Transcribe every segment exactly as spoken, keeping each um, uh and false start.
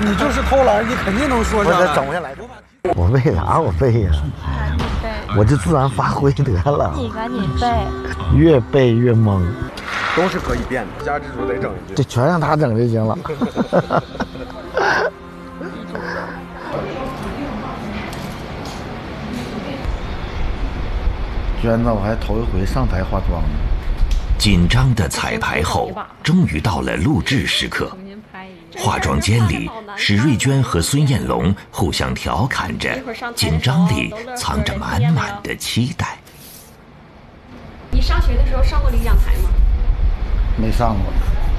你就是偷懒，你肯定能说上来。 我整不下来。我背啥？我背呀、 赶紧背。 我就自然发挥得了。 你赶紧背。 越背越懵。 都是可以变的，家之主得整一句。 这全让他整就行了。娟子，我还头一回上台化妆呢。 紧张的彩排后，终于到了录制时刻。化妆间里，史瑞娟和孙艳龙互相调侃着，紧张里藏着满满的期待。 你上学的时候上过领奖台吗？ 没上过。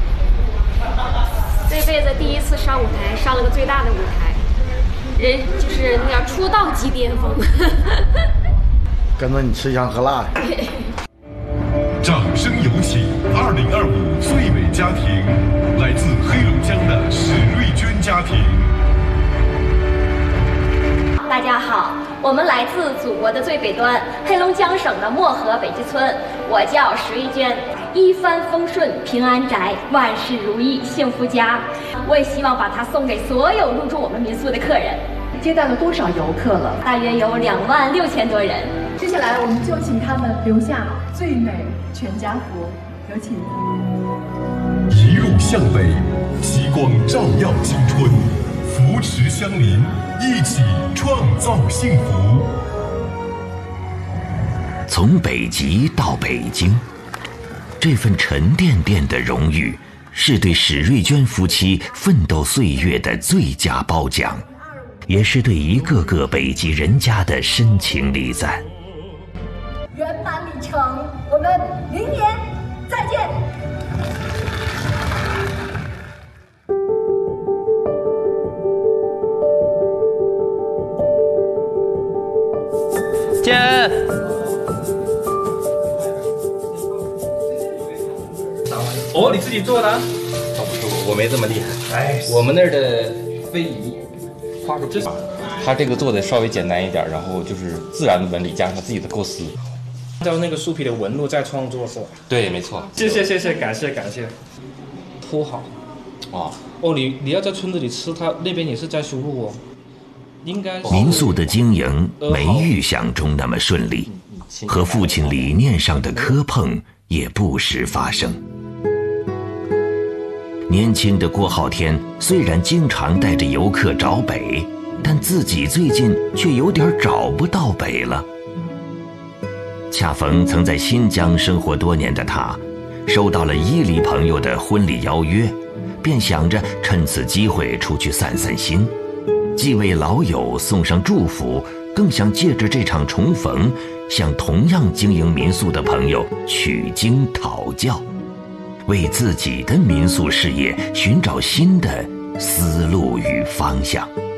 这辈子第一次上舞台，上了个最大的舞台，人就是那叫出道即巅峰。 跟着你吃香喝辣的。 掌声有请二零二五最美家庭，来自黑龙江的史瑞娟家庭。 大家好，我们来自祖国的最北端，黑龙江省的漠河北极村。我叫史瑞娟，一帆风顺，平安宅，万事如意，幸福家。我也希望把它送给所有入住我们民宿的客人。 接待了多少游客了？ 大约有两万六千多人。 接下来，我们就请他们留下最美全家福，有请。 一路向北，极光照耀青春，扶持相邻，一起创造幸福。 从北极到北京，这份沉甸甸的荣誉，是对史瑞娟夫妻奋斗岁月的最佳褒奖，也是对一个个北极人家的深情礼赞。 圆满里程，我们明年再见。 见。哦，你自己做的？哦，不是我，我没这么厉害。哎，我们那儿的非遗，花出这，他这个做的稍微简单一点，然后就是自然的纹理加上他自己的构思。 按照那个树皮的纹路再创作是吧？ 对，没错。 谢谢谢谢，感谢感谢。铺好。 啊哦，你你要在村子里吃，他那边也是在修路哦。应该。 民宿的经营没预想中那么顺利，和父亲理念上的磕碰也不时发生。年轻的郭浩天虽然经常带着游客找北，但自己最近却有点找不到北了。恰逢曾在新疆生活多年的他，收到了伊犁朋友的婚礼邀约，便想着趁此机会出去散散心，既为老友送上祝福，更想借着这场重逢，向同样经营民宿的朋友取经讨教，为自己的民宿事业寻找新的思路与方向。